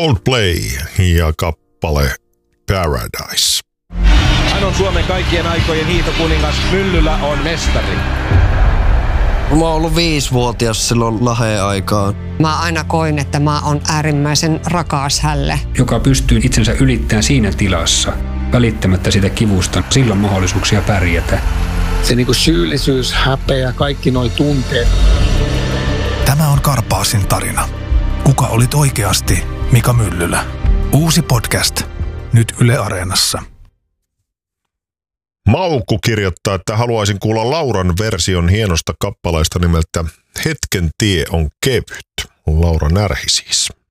Coldplay ja kappale Paradise. Hän on Suomen kaikkien aikojen hiihtokuningas. Myllylä on mestari. Mä oon ollut 5-vuotias silloin Laheen aikaan. Mä aina koin, että mä oon äärimmäisen rakas hälle. Joka pystyy itsensä ylittämään siinä tilassa, välittämättä sitä kivusta. Silloin mahdollisuuksia pärjätä. Se niinku syyllisyys, häpeä, kaikki noi tunteet. Tämä on Karpaasin tarina. Kuka olit oikeasti Mika Myllylä? Uusi podcast. Nyt Yle Areenassa. Maukku kirjoittaa, että haluaisin kuulla Lauran version hienosta kappaleesta nimeltä Hetken tie on kevyt. Laura Närhi siis.